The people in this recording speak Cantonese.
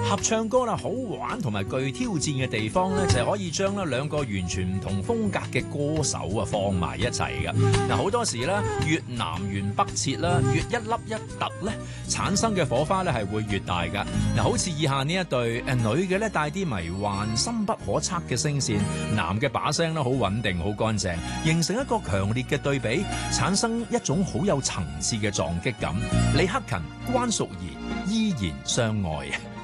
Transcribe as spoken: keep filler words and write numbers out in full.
合唱歌啦，好玩同埋具挑戰嘅地方咧，就係可以將咧兩個完全唔同風格嘅歌手啊放埋一齊㗎。嗱，好多時咧越南轅北轍啦，越一粒一突咧，產生嘅火花咧係會越大㗎。嗱，好似以下呢一對誒女嘅咧帶啲迷幻、深不可測嘅聲線，男嘅把聲咧好穩定、好乾淨，形成一個強烈嘅對比，產生一種好有層次嘅撞擊感。李克勤、關淑怡依然相愛。